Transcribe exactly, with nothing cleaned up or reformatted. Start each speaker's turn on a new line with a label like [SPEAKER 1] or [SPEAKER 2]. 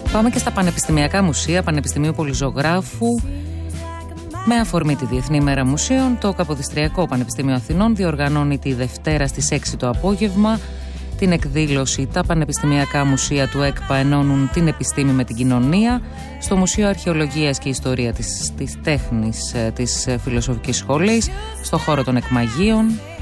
[SPEAKER 1] Πάμε και στα πανεπιστημιακά μουσεία. Πανεπιστημίου Πολυζωγράφου. Με αφορμή τη Διεθνή ημέρα μουσείων, το Καποδιστριακό Πανεπιστήμιο Αθηνών διοργανώνει τη Δευτέρα στις έξι το απόγευμα την εκδήλωση «Τα Πανεπιστημιακά Μουσεία του ΕΚΠΑ ενώνουν την επιστήμη με την κοινωνία» στο Μουσείο Αρχαιολογίας και Ιστορία της, της Τέχνης της Φιλοσοφικής Σχολής, στο χώρο των Εκμαγείων.